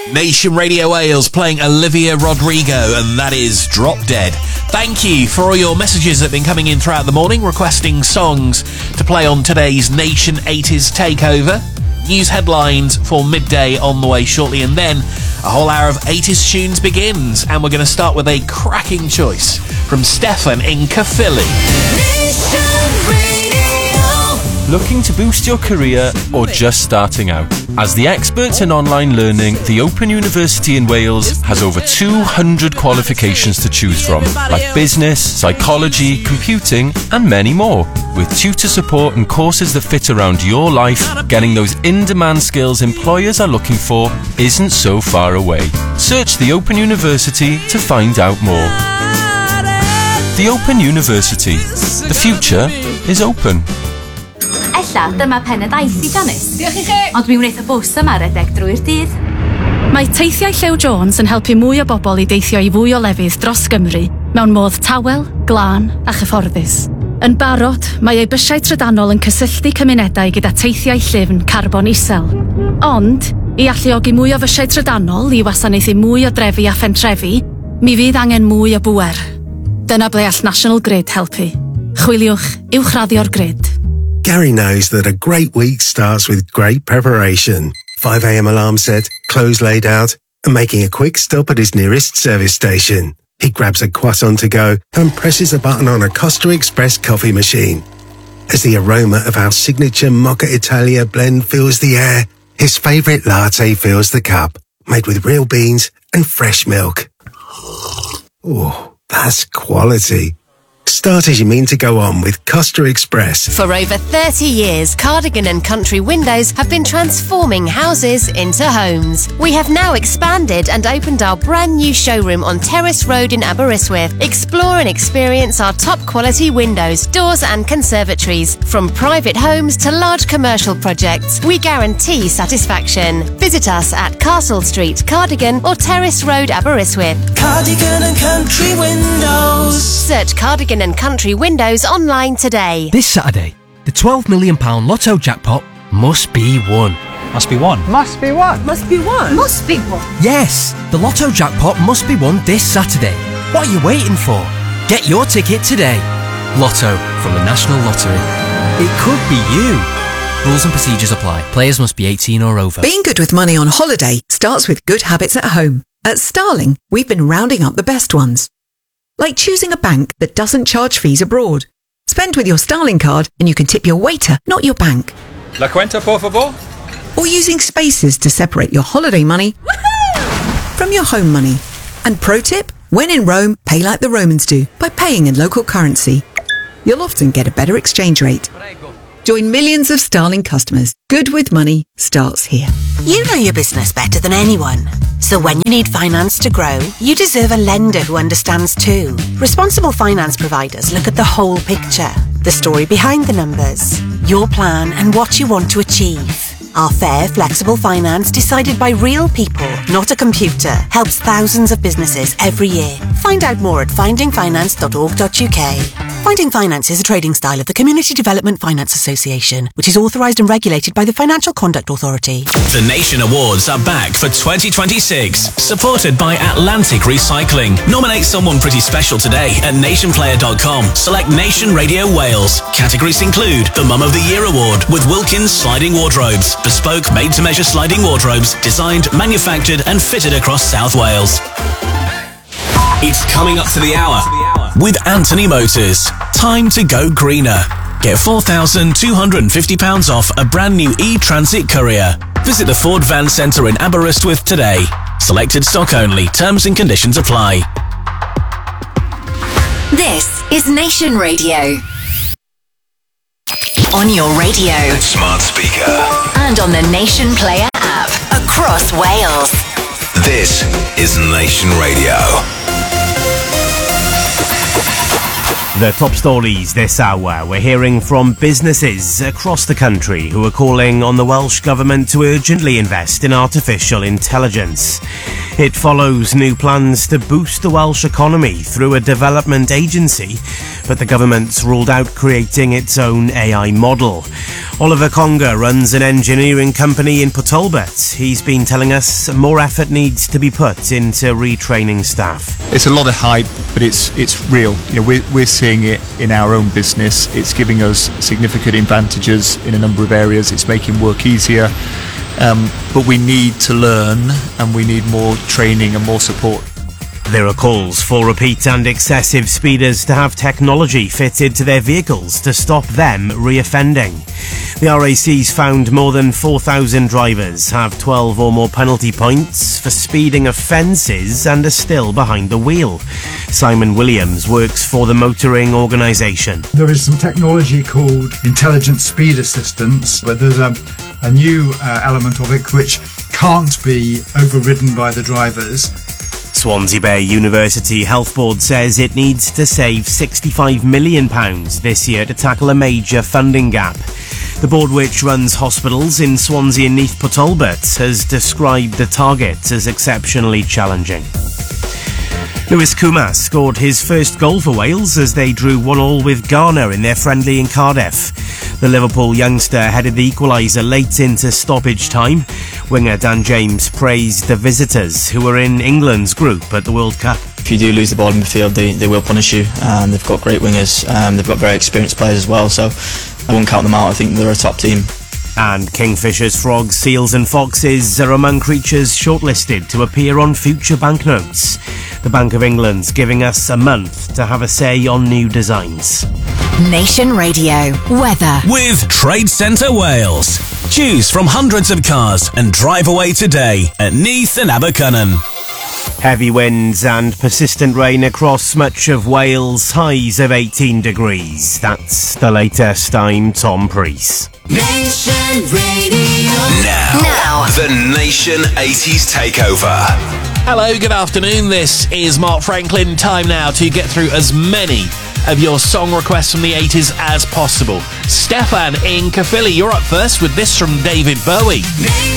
Nation Radio Wales playing Olivia Rodrigo, and that is Drop Dead. Thank you for all your messages that have been coming in throughout the morning, requesting songs to play on today's Nation 80s Takeover. News headlines for midday on the way shortly, and then a whole hour of 80s tunes begins, and we're going to start with a cracking choice from Stefan in Caerphilly. Looking to boost your career or just starting out? As the experts in online learning, the Open University in Wales has over 200 qualifications to choose from, like business, psychology, computing, and many more. With tutor support and courses that fit around your life, getting those in-demand skills employers are looking for isn't so far away. Search the Open University to find out more. The Open University. The future is open. Ella, dyma pen y daith I Janice. Diolch i chi. Ond mi wneud y bws yma redeg drwy'r dydd. Mae teithiau Llew Jones yn helpu mwy o bobl I deithio I fwy o lefydd dros Gymru mewn modd tawel, glân a chyfforddus. Yn barod, mae ei bysiau trydanol yn cysylltu cymunedau gyda teithiau llyfn carbon isel. Ond, I alluogi mwy o fysiau trydanol I wasanaethu mwy o drefi a phentrefi, mi fydd angen mwy o bŵer. Dyna ble all National Grid helpu. Chwiliwch uwchraddio'r grid. Gary knows that a great week starts with great preparation. 5 a.m. alarm set, clothes laid out, and making a quick stop at his nearest service station. He grabs a croissant to go and presses a button on a Costa Express coffee machine. As the aroma of our signature Mocha Italia blend fills the air, his favourite latte fills the cup, made with real beans and fresh milk. Oh, that's quality. Start as you mean to go on with Costa Express. For over 30 years, Cardigan and Country Windows have been transforming houses into homes. We have now expanded and opened our brand new showroom on Terrace Road in Aberystwyth. Explore and experience our top quality windows, doors and conservatories. From private homes to large commercial projects, we guarantee satisfaction. Visit us at Castle Street, Cardigan or Terrace Road, Aberystwyth. Cardigan and Country Windows. Search Cardigan and Country Windows online today. This Saturday, the £12 million Lotto jackpot must be won. Must be won. Must be won. Must be won. Must be won. Yes, the Lotto jackpot must be won this Saturday. What are you waiting for? Get your ticket today. Lotto from the National Lottery. It could be you. Rules and procedures apply. Players must be 18 or over. Being good with money on holiday starts with good habits at home. At Starling, we've been rounding up the best ones. Like choosing a bank that doesn't charge fees abroad. Spend with your Starling card and you can tip your waiter, not your bank. La cuenta, por favor. Or using spaces to separate your holiday money from your home money. And pro tip, when in Rome, pay like the Romans do, by paying in local currency. You'll often get a better exchange rate. Join millions of Starling customers. Good with money starts here. You know your business better than anyone. So when you need finance to grow, you deserve a lender who understands too. Responsible finance providers look at the whole picture, the story behind the numbers, your plan and what you want to achieve. Our fair, flexible finance decided by real people, not a computer, helps thousands of businesses every year. Find out more at findingfinance.org.uk. Finding Finance is a trading style of the Community Development Finance Association, which is authorised and regulated by the Financial Conduct Authority. The Nation Awards are back for 2026, supported by Atlantic Recycling. Nominate someone pretty special today at nationplayer.com. Select Nation Radio Wales. Categories include the Mum of the Year Award with Wilkins Sliding Wardrobes. Bespoke made-to-measure sliding wardrobes, designed, manufactured and fitted across South Wales. It's coming up to the hour with Anthony Motors. Time to go greener. Get £4,250 off a brand new e-Transit Courier. Visit the Ford Van Centre in Aberystwyth today. Selected stock only. Terms and conditions apply. This is Nation Radio. On your radio, smart speaker, and on the Nation Player app across Wales. This is Nation Radio. The top stories this hour. We're hearing from businesses across the country who are calling on the Welsh Government to urgently invest in artificial intelligence. It follows new plans to boost the Welsh economy through a development agency, but the government's ruled out creating its own AI model. Oliver Conger runs an engineering company in Port Talbot. He's been telling us more effort needs to be put into retraining staff. It's a lot of hype, but it's real. You know, we're seeing it in our own business. It's giving us significant advantages in a number of areas. It's making work easier, but we need to learn, and we need more training and more support. There are calls for repeat and excessive speeders to have technology fitted to their vehicles to stop them reoffending. The RAC's found more than 4,000 drivers have 12 or more penalty points for speeding offences and are still behind the wheel. Simon Williams works for the motoring organisation. There is some technology called intelligent speed assistance, but there's a new element of it which can't be overridden by the drivers. Swansea Bay University Health Board says it needs to save £65 million this year to tackle a major funding gap. The board, which runs hospitals in Swansea and Neath Port Talbot, has described the target as exceptionally challenging. Lewis Kumas scored his first goal for Wales as they drew 1-1 with Ghana in their friendly in Cardiff. The Liverpool youngster headed the equaliser late into stoppage time. Winger Dan James praised the visitors, who were in England's group at the World Cup. If you do lose the ball in midfield, they will punish you. They've got great wingers. They've got very experienced players as well, so I won't count them out. I think they're a top team. And kingfishers, frogs, seals and foxes are among creatures shortlisted to appear on future banknotes. The Bank of England's giving us a month to have a say on new designs. Nation Radio weather with Trade Centre Wales. Choose from hundreds of cars and drive away today at Neath and Abercynon. Heavy winds and persistent rain across much of Wales, highs of 18 degrees. That's the latest. I'm Tom Preece. Nation Radio. Now, the Nation 80s Takeover. Hello, good afternoon. This is Mark Franklin. Time now to get through as many of your song requests from the 80s as possible. Stefan in Caerphilly, you're up first with this from David Bowie.